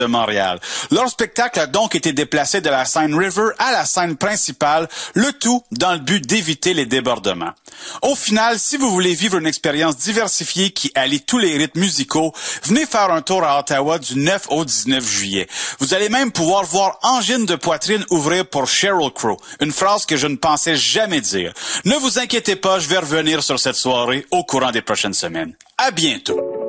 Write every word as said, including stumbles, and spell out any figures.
de Montréal. Leur spectacle a donc été déplacé de la scène River à la scène principale, le tout dans le but d'éviter les débordements. Au final, si vous voulez vivre une expérience diversifiée qui allie tous les rythmes musicaux, venez faire un tour à Ottawa du neuf au dix-neuf juillet. Vous allez même pouvoir voir Angine de poitrine ouvrir pour Sheryl Crow, une phrase que je ne pensais jamais dire. Ne vous inquiétez pas, je vais revenir sur cette soirée au courant des prochaines semaines. À bientôt!